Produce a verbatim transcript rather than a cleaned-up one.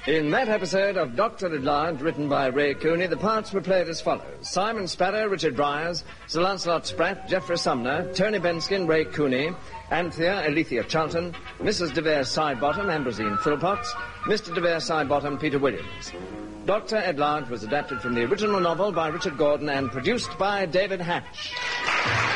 In that episode of Doctor Edlarge, written by Ray Cooney, the parts were played as follows. Simon Sparrow, Richard Bryars, Sir Lancelot Spratt, Geoffrey Sumner, Tony Benskin, Ray Cooney, Anthea, Alethea Charlton, Missus De Vere Sidebottom, Ambrosine Philpotts, Mister De Vere Sidebottom, Peter Williams. Doctor Edlarge was adapted from the original novel by Richard Gordon and produced by David Hatch.